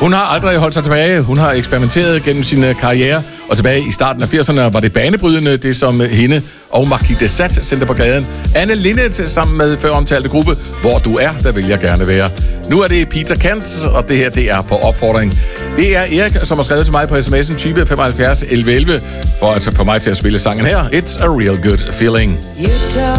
Hun har aldrig holdt sig tilbage. Hun har eksperimenteret gennem sin karriere. Og tilbage i starten af 80'erne var det banebrydende, det som hende og Marquis de Sade sendte på gaden. Anne Linnet sammen med før omtalte gruppe Hvor du er, der vil jeg gerne være. Nu er det Peter Kant, og det her det er på opfordring. Det er Erik, som har skrevet til mig på sms'en 20 75 11 11 for at få mig til at spille sangen her. It's a real good feeling.